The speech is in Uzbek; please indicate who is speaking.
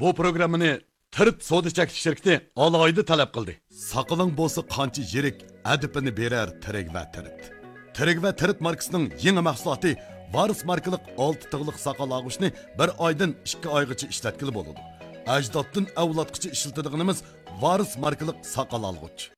Speaker 1: bu programmani Tirt soda chekish shirkati alohida talab qildi. Saqaling bo'lsa qancha yirik adipini berar Tirik va Tirt. Tirik va Tirt markasining yangi mahsuloti Varis markalik 6 tig'liq saqal og'ushni 1 oydan 2 oygacha ishlatkili bo'ladi. Ajdoddan avlodgacha ishlatilganimiz Varis markalik saqal olg'uch.